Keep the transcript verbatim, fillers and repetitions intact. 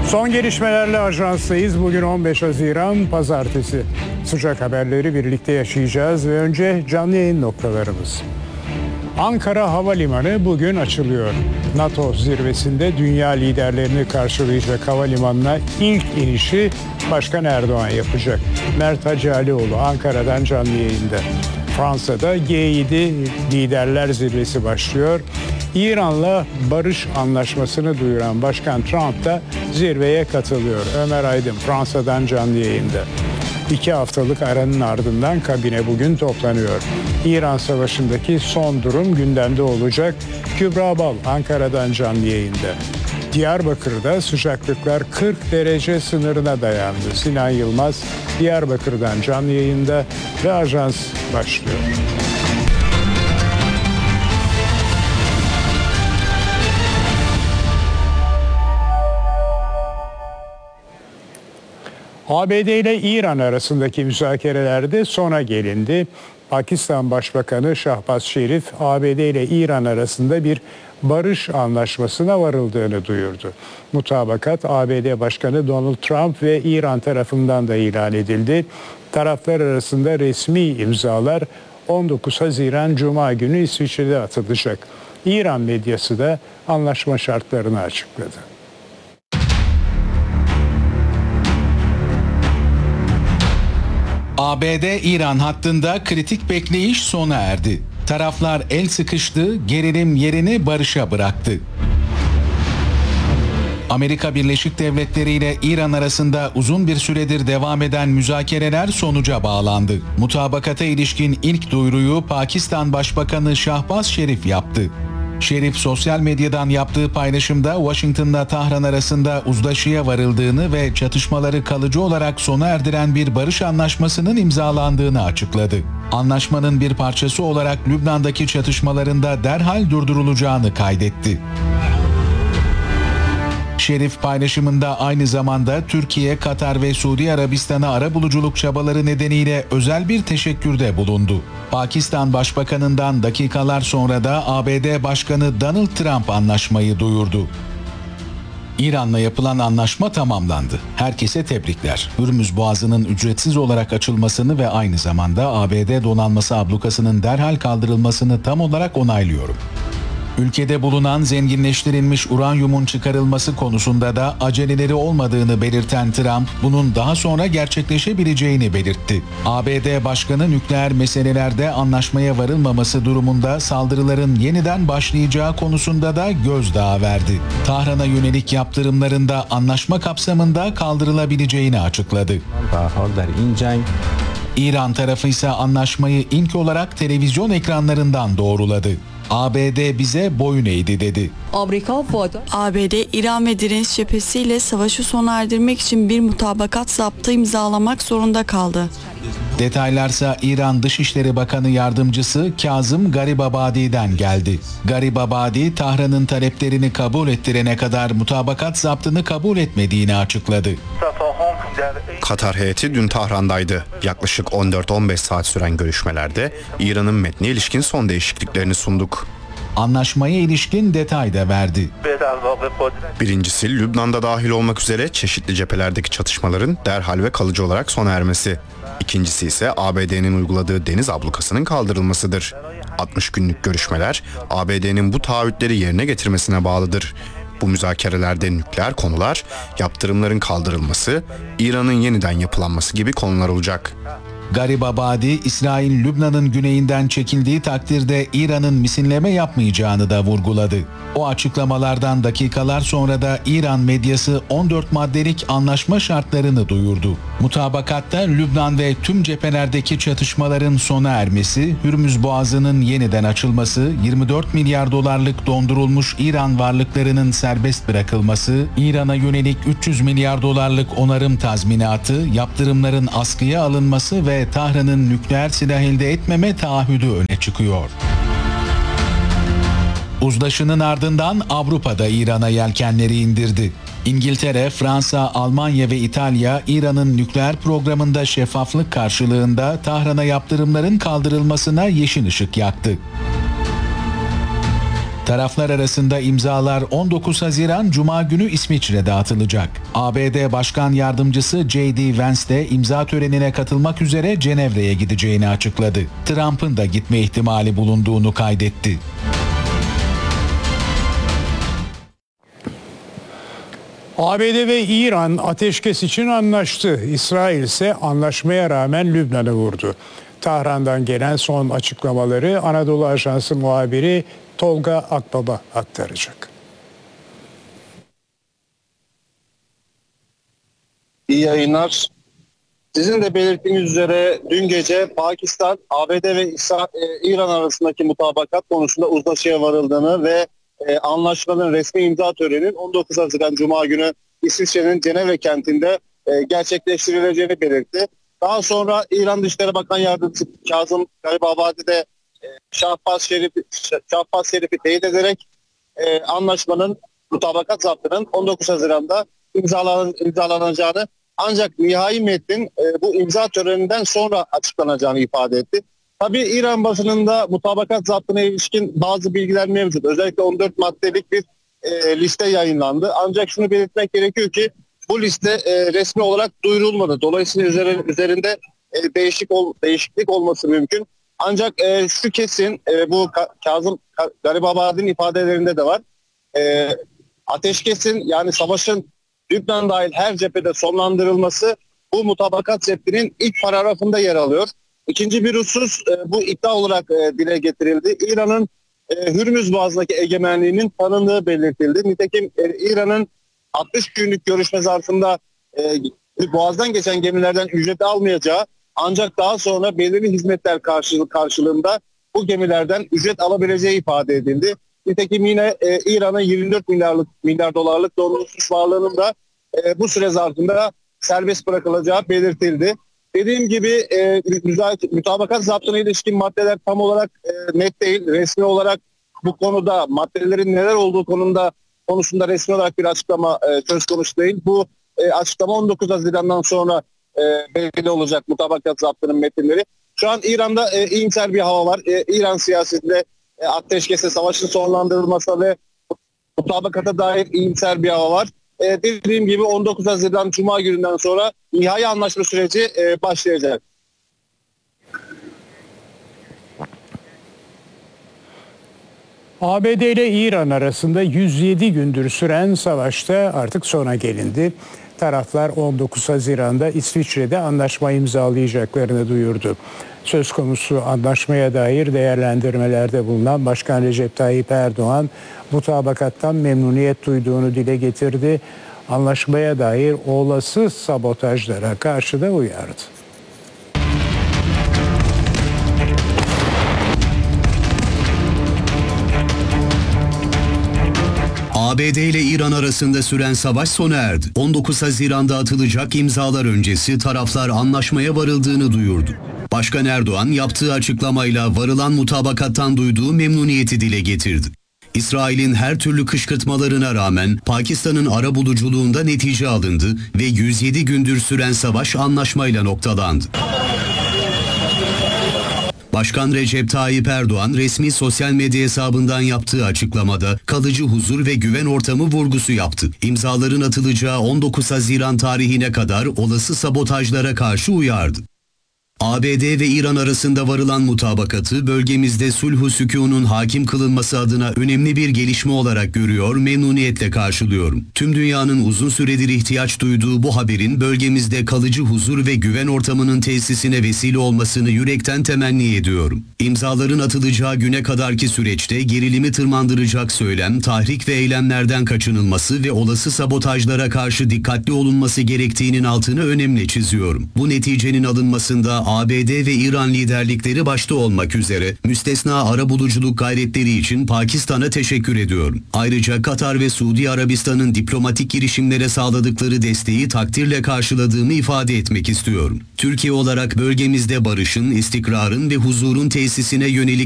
Son gelişmelerle ajanstayız. Bugün on beş Haziran Pazartesi. Sıcak haberleri birlikte yaşayacağız ve önce canlı yayın noktalarımız. Ankara Havalimanı bugün açılıyor. NATO zirvesinde dünya liderlerini karşılayacak havalimanına ilk inişi Başkan Erdoğan yapacak. Mert Hacıalioğlu Ankara'dan canlı yayında. Fransa'da G yedi Liderler Zirvesi başlıyor. İran'la barış anlaşmasını duyuran Başkan Trump da zirveye katılıyor. Ömer Aydın Fransa'dan canlı yayında. İki haftalık aranın ardından kabine bugün toplanıyor. İran Savaşı'ndaki son durum gündemde olacak. Kübra Bal Ankara'dan canlı yayında. Diyarbakır'da sıcaklıklar kırk derece sınırına dayandı. Sinan Yılmaz Diyarbakır'dan canlı yayında ve ajans başlıyor. A B D ile İran arasındaki müzakerelerde sona gelindi. Pakistan Başbakanı Şahbaz Şerif, A B D ile İran arasında bir barış anlaşmasına varıldığını duyurdu. Mutabakat A B D Başkanı Donald Trump ve İran tarafından da ilan edildi. Taraflar arasında resmi imzalar on dokuz Haziran Cuma günü İsviçre'de atılacak. İran medyası da anlaşma şartlarını açıkladı. A B D-İran hattında kritik bekleyiş sona erdi. Taraflar el sıkıştı, gerilim yerini barışa bıraktı. Amerika Birleşik Devletleri ile İran arasında uzun bir süredir devam eden müzakereler sonuca bağlandı. Mutabakata ilişkin ilk duyuruyu Pakistan Başbakanı Şahbaz Şerif yaptı. Şerif sosyal medyadan yaptığı paylaşımda Washington'la Tahran arasında uzlaşıya varıldığını ve çatışmaları kalıcı olarak sona erdiren bir barış anlaşmasının imzalandığını açıkladı. Anlaşmanın bir parçası olarak Lübnan'daki çatışmaların da derhal durdurulacağını kaydetti. Şerif paylaşımında aynı zamanda Türkiye, Katar ve Suudi Arabistan'a arabuluculuk çabaları nedeniyle özel bir teşekkürde bulundu. Pakistan Başbakanı'ndan dakikalar sonra da A B D Başkanı Donald Trump anlaşmayı duyurdu. İran'la yapılan anlaşma tamamlandı. Herkese tebrikler. Hürmüz Boğazı'nın ücretsiz olarak açılmasını ve aynı zamanda A B D donanması ablukasının derhal kaldırılmasını tam olarak onaylıyorum. Ülkede bulunan zenginleştirilmiş uranyumun çıkarılması konusunda da aceleleri olmadığını belirten Trump, bunun daha sonra gerçekleşebileceğini belirtti. A B D Başkanı nükleer meselelerde anlaşmaya varılmaması durumunda saldırıların yeniden başlayacağı konusunda da gözdağı verdi. Tahran'a yönelik yaptırımların da anlaşma kapsamında kaldırılabileceğini açıkladı. İran tarafı ise anlaşmayı ilk olarak televizyon ekranlarından doğruladı. A B D bize boyun eğdi dedi. A B D, İran ve direniş cephesiyle savaşı sona erdirmek için bir mutabakat zaptı imzalamak zorunda kaldı. Detaylarsa İran Dışişleri Bakanı Yardımcısı Kazım Garibabadi'den geldi. Garibabadi, Tahran'ın taleplerini kabul ettirene kadar mutabakat zaptını kabul etmediğini açıkladı. Katar heyeti dün Tahran'daydı. Yaklaşık on dört on beş saat süren görüşmelerde İran'ın metnine ilişkin son değişikliklerini sunduk. Anlaşmaya ilişkin detay da verdi. Birincisi, Lübnan'da dahil olmak üzere çeşitli cephelerdeki çatışmaların derhal ve kalıcı olarak sona ermesi. İkincisi ise A B D'nin uyguladığı deniz ablukasının kaldırılmasıdır. altmış günlük görüşmeler A B D'nin bu taahhütleri yerine getirmesine bağlıdır. Bu müzakerelerde nükleer konular, yaptırımların kaldırılması, İran'ın yeniden yapılanması gibi konular olacak. Garibabadi, İsrail Lübnan'ın güneyinden çekildiği takdirde İran'ın misilleme yapmayacağını da vurguladı. O açıklamalardan dakikalar sonra da İran medyası on dört maddelik anlaşma şartlarını duyurdu. Mutabakatta Lübnan ve tüm cephelerdeki çatışmaların sona ermesi, Hürmüz Boğazı'nın yeniden açılması, yirmi dört milyar dolarlık dondurulmuş İran varlıklarının serbest bırakılması, İran'a yönelik üç yüz milyar dolarlık onarım tazminatı, yaptırımların askıya alınması ve Tahran'ın nükleer silah elde etmeme taahhüdü öne çıkıyor. Uzlaşının ardından Avrupa'da İran'a yelkenleri indirdi. İngiltere, Fransa, Almanya ve İtalya, İran'ın nükleer programında şeffaflık karşılığında Tahran'a yaptırımların kaldırılmasına yeşil ışık yaktı. Taraflar arasında imzalar on dokuz Haziran Cuma günü İsviçre'de atılacak. A B D Başkan Yardımcısı J D Vance de imza törenine katılmak üzere Cenevre'ye gideceğini açıkladı. Trump'ın da gitme ihtimali bulunduğunu kaydetti. A B D ve İran ateşkes için anlaştı. İsrail ise anlaşmaya rağmen Lübnan'ı vurdu. Tahran'dan gelen son açıklamaları Anadolu Ajansı muhabiri Tolga Akbaba aktaracak. İyi yayınlar. Sizin de belirttiğiniz üzere dün gece Pakistan, A B D ve İsra- e, İran arasındaki mutabakat konusunda uzlaşıya varıldığını ve e, anlaşmanın resmi imza töreninin on dokuz Haziran Cuma günü İsviçre'nin Cenevre kentinde e, gerçekleştirileceğini belirtti. Daha sonra İran Dışişleri Bakan Yardımcısı Kazım Garibabadi de e, Şahbaz Şerif'i Şahbaz Şerif'i teyit ederek e, anlaşmanın mutabakat zaptının on dokuz Haziran'da imzalan, imzalanacağını ancak nihai metnin e, bu imza töreninden sonra açıklanacağını ifade etti. Tabii İran basınında mutabakat zaptına ilişkin bazı bilgiler mevcut. Özellikle on dört maddelik bir e, liste yayınlandı. Ancak şunu belirtmek gerekiyor ki bu liste e, resmi olarak duyurulmadı. Dolayısıyla üzerinde, üzerinde e, değişik ol, değişiklik olması mümkün. Ancak e, şu kesin e, bu Ka- Kazım Garibabadi'nin ifadelerinde de var. E, ateşkesin yani savaşın Lübnan dahil her cephede sonlandırılması bu mutabakat cephinin ilk paragrafında yer alıyor. İkinci bir husus e, bu iddia olarak e, dile getirildi. İran'ın e, Hürmüz Boğazı'ndaki egemenliğinin tanındığı belirtildi. Nitekim e, İran'ın altmış günlük görüşme zarfında e, Boğaz'dan geçen gemilerden ücret almayacağı ancak daha sonra belirli hizmetler karşılığı, karşılığında bu gemilerden ücret alabileceği ifade edildi. Nitekim yine e, İran'ın yirmi dört milyarlık milyar dolarlık dondurucu varlığının da e, bu süre zarfında serbest bırakılacağı belirtildi. Dediğim gibi e, mutabakat zaptına ilişkin maddeler tam olarak e, net değil. Resmi olarak bu konuda maddelerin neler olduğu konusunda konusunda resmi olarak bir açıklama e, söz konusu değil. Bu e, açıklama on dokuz Haziran'dan sonra e, belli olacak mutabakat zaptının metinleri. Şu an İran'da e, iyimser bir hava var. E, İran siyasetinde e, ateşkese, savaşın sonlandırılmasına ve mutabakata dair iyimser bir hava var. E, dediğim gibi on dokuz Haziran Cuma gününden sonra nihai anlaşma süreci e, başlayacak. A B D ile İran arasında yüz yedi gündür süren savaşta artık sona gelindi. Taraflar on dokuz Haziran'da İsviçre'de anlaşma imzalayacaklarını duyurdu. Söz konusu anlaşmaya dair değerlendirmelerde bulunan Başkan Recep Tayyip Erdoğan mutabakattan memnuniyet duyduğunu dile getirdi. Anlaşmaya dair olası sabotajlara karşı da uyardı. A B D ile İran arasında süren savaş sona erdi. on dokuz Haziran'da atılacak imzalar öncesi taraflar anlaşmaya varıldığını duyurdu. Başkan Erdoğan yaptığı açıklamayla varılan mutabakattan duyduğu memnuniyeti dile getirdi. İsrail'in her türlü kışkırtmalarına rağmen Pakistan'ın arabuluculuğunda netice alındı ve yüz yedi gündür süren savaş anlaşmayla noktalandı. Başkan Recep Tayyip Erdoğan resmi sosyal medya hesabından yaptığı açıklamada kalıcı huzur ve güven ortamı vurgusu yaptı. İmzaların atılacağı on dokuz Haziran tarihine kadar olası sabotajlara karşı uyardı. A B D ve İran arasında varılan mutabakatı bölgemizde sulh-u sükûnun hakim kılınması adına önemli bir gelişme olarak görüyor, memnuniyetle karşılıyorum. Tüm dünyanın uzun süredir ihtiyaç duyduğu bu haberin bölgemizde kalıcı huzur ve güven ortamının tesisine vesile olmasını yürekten temenni ediyorum. İmzaların atılacağı güne kadarki süreçte gerilimi tırmandıracak söylem, tahrik ve eylemlerden kaçınılması ve olası sabotajlara karşı dikkatli olunması gerektiğinin altını önemli çiziyorum. Bu neticenin alınmasında A B D ve İran liderlikleri başta olmak üzere müstesna arabuluculuk gayretleri için Pakistan'a teşekkür ediyorum. Ayrıca Katar ve Suudi Arabistan'ın diplomatik girişimlere sağladıkları desteği takdirle karşıladığımı ifade etmek istiyorum. Türkiye olarak bölgemizde barışın, istikrarın ve huzurun tesisine yönelik